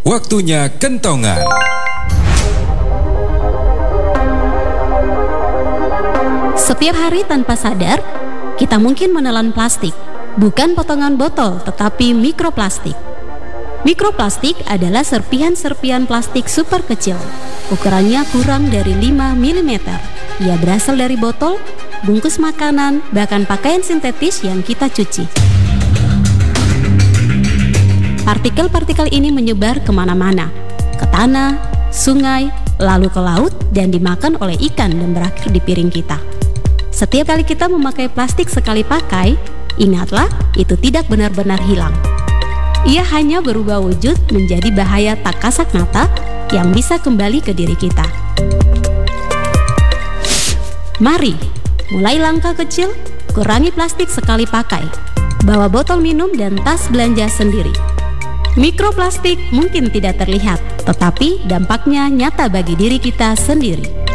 Waktunya kentongan. Setiap hari tanpa sadar, kita mungkin menelan plastik. Bukan potongan botol, tetapi mikroplastik. Mikroplastik adalah serpihan-serpihan plastik super kecil. Ukurannya kurang dari 5 mm. Ia berasal dari botol, bungkus makanan, bahkan pakaian sintetis yang kita cuci. Partikel-partikel ini menyebar kemana-mana, ke tanah, sungai, lalu ke laut, dan dimakan oleh ikan dan berakhir di piring kita. Setiap kali kita memakai plastik sekali pakai, ingatlah, itu tidak benar-benar hilang. Ia hanya berubah wujud menjadi bahaya tak kasat mata yang bisa kembali ke diri kita. Mari, mulai langkah kecil, kurangi plastik sekali pakai. Bawa botol minum dan tas belanja sendiri. Mikroplastik mungkin tidak terlihat, tetapi dampaknya nyata bagi diri kita sendiri.